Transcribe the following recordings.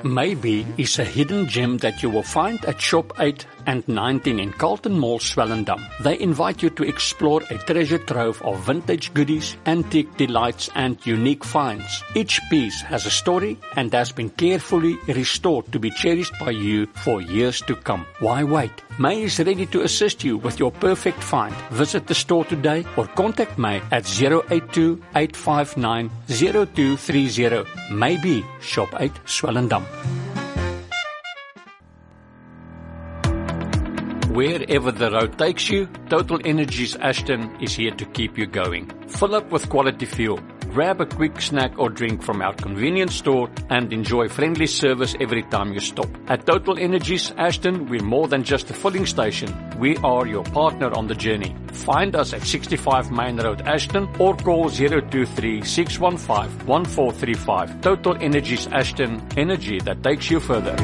Maybe is a hidden gem that you will find at Shop 8 and 19 in Carlton Mall, Swellendam. They invite you to explore a treasure trove of vintage goodies, antique delights and unique finds. Each piece has a story and has been carefully restored to be cherished by you for years to come. Why wait? May is ready to assist you with your perfect find. Visit the store today or contact May at 082-859-0230. Maybe Shop 8 Swellendam. Wherever the road takes you, Total Energies Ashton is here to keep you going. Fill up with quality fuel. Grab a quick snack or drink from our convenience store and enjoy friendly service every time you stop. At Total Energies Ashton, we're more than just a filling station. We are your partner on the journey. Find us at 65 Main Road, Ashton, or call 023-615-1435. Total Energies Ashton, energy that takes you further.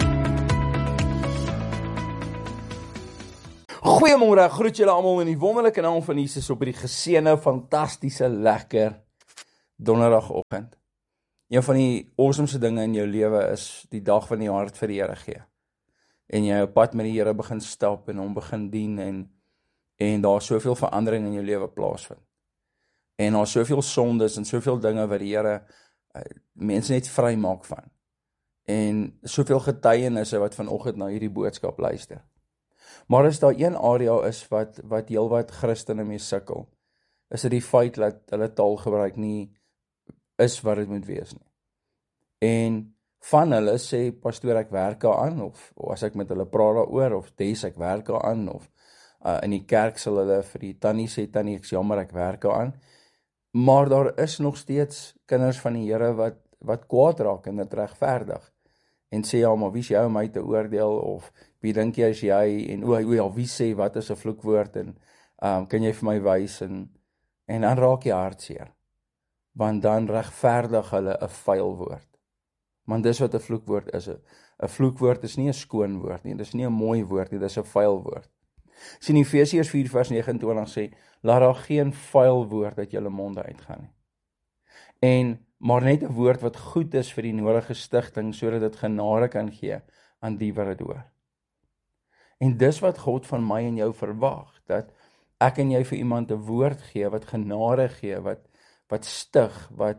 Goeiemôre, groet julle almal in die wonderlike naam van Jesus op die geseënde, fantastiese, lekker donderdagoggend. Een van die awesomeste dinge in jou lewe is die dag wanneer jy hart vir die Here gee. En jy op pad met die Here begin stap en hom begin dien en daar soveel verandering in jou lewe plaasvind. En daar soveel sondes en soveel dinge wat die Here mense net vry maak van. En soveel getuienisse wat vanoggend na hierdie boodskap luister. Maar as daar een area is wat heelwat Christene mee sukkel, is dit die feit dat hulle taalgebruik nie is wat dit moet wees nie. En van hulle sê, pastoor, ek werk daaraan, of as ek met hulle praat daaroor, of Des, ek werk daaraan, of in die kerk sal hulle vir die tannie sê, tannie, ek is jammer, ek werk daaraan. Maar daar is nog steeds kinders van die Here wat kwaad raak en dit regverdig. En sê, ja, maar wie is jy om my te oordeel, of wie dink jy is jy, en wie sê, wat is 'n vloekwoord, en kan jy vir my wys, en dan raak jy hartseer, want dan regverdig hulle 'n vuil woord, want dis wat 'n vloekwoord is. 'n vloekwoord is nie 'n skoon woord nie, dis nie 'n mooi woord nie, dis 'n vuil woord. Sien Efesiërs 4 vers 29 sê, laat daar geen vuil woord uit julle monde uitgaan nie. Maar net 'n woord wat goed is vir die nodige stigting, sodat dit genade kan gee aan die wat dit hoor. En dis wat God van my en jou verwag, dat ek en jy vir iemand 'n woord gee, wat genade gee, wat stig, wat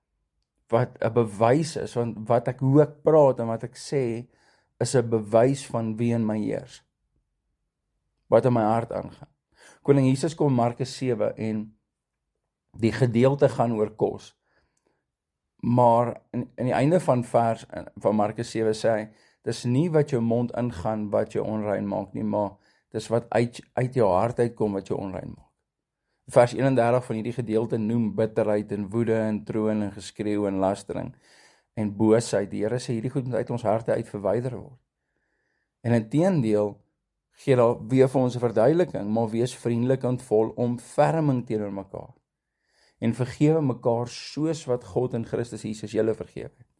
'n bewys is, want hoe ek praat en wat ek sê, is 'n bewys van wie in my heers, wat in my hart aangaan. Koning Jesus kom Markus 7 en die gedeelte gaan oor kos. Maar in die einde van vers van Markus 7 sê hy, dis nie wat jou mond ingaan wat jou onrein maak nie, maar dis wat uit jou hart uitkom wat jou onrein maak. Vers 31 van hierdie gedeelte noem bitterheid en woede en troon en geskreeu en lastering en boosheid. Die Here sê hierdie goed moet uit ons harte uit verwyder word. En inteendeel gee daar weer vir ons 'n verduideliking, maar wees vriendelik en vol omverming teenoor mekaar. En vergewe mekaar soos wat God in Christus Jesus julle vergewe het.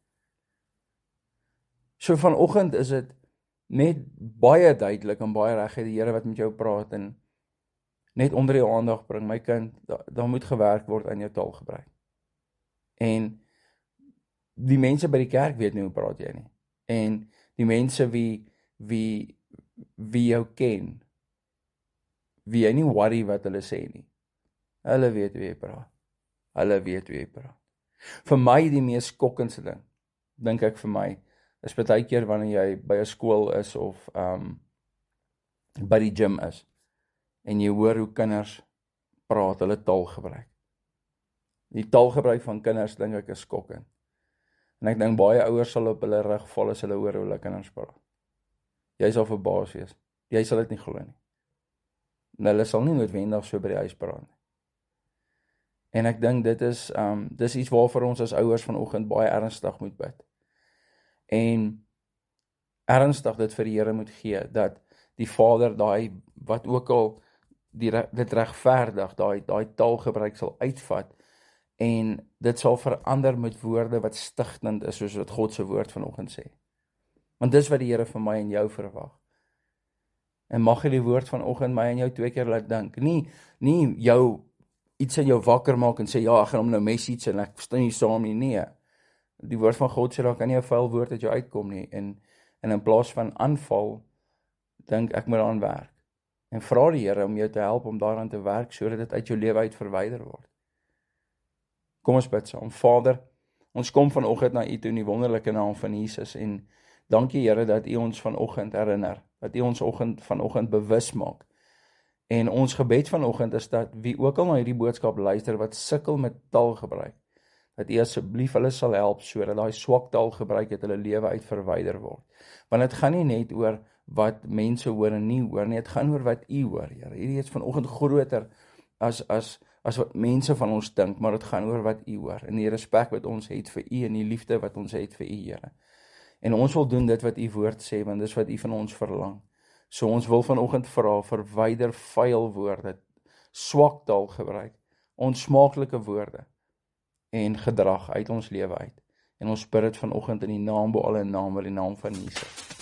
So vanoggend is dit net baie duidelik en baie reguit die Here wat met jou praat en net onder jou aandag bring, my kind, daar moet gewerk word aan jou taalgebruik. En die mense by die kerk weet nie hoe praat jy nie. En die mense wie jou ken, wie jy nie worry wat hulle sê nie. Hulle weet hoe jy praat. Hulle weet hoe jy praat. Vir my die mees skokkendste ding, dink ek vir my, is baie keer wanneer jy by 'n skool is of by die gym is en jy hoor hoe kinders praat, hulle taalgebruik. Die taalgebruik van kinders dink ek is skokkend. En ek dink baie ouers sal op hulle rug val as hulle hoor hoe hulle kinders praat. Jy sal verbaas wees. Jy sal dit nie glo nie. En hulle sal nie noodwendig so by die huis praat nie. En ek dink dit is iets waarvoor ons as ouers vanoggend baie ernstig moet bid. En ernstig dit vir die Here moet gee, dat die Vader wat ook al dit regverdig, daai taalgebruik sal uitvat, en dit sal verander met woorde wat stigtend is, soos wat God se woord vanoggend sê. Want dis wat die Here van my en jou verwag. En mag hy die woord vanoggend my en jou 2 keer laat dink, nie jou iets in jou wakker maak en sê, ja, ek gaan hom nou message en ek verstaan nie saam nie, nee. Die woord van God sê, daar kan nie 'n vuil woord uit jou uitkom nie, en in plaas van aanval, dink ek moet daaraan werk. En vra die Here om jou te help om daaraan te werk, sodat dit uit jou lewe uit verwyder word. Kom ons bid saam. Vader, ons kom vanoggend na U toe in die wonderlike naam van Jesus, en dankie Here dat U ons vanoggend herinner, dat U ons vanoggend bewus maak. En ons gebed vanoggend is dat wie ook al na hierdie boodskap luister wat sukkel met taalgebruik, dat U asseblief hulle sal help sodat daai swak taalgebruik uit hulle lewe uit verwyder word. Want dit gaan nie net oor wat mense hoor en nie hoor nie, dit gaan oor wat U hoor, Here. Hierdie is vanoggend groter as wat mense van ons dink, maar dit gaan oor wat U hoor, en die respek wat ons het vir U en die liefde wat ons het vir U, Here. En ons wil doen dit wat U woord sê, want dis wat U van ons verlang. So ons wil vanoggend vra, verwyder vuil woorde, swak taalgebruik, onsmaaklike woorde en gedrag uit ons lewe uit. En ons bid dit vanoggend in die naam bo alle name, in die naam van Jesus.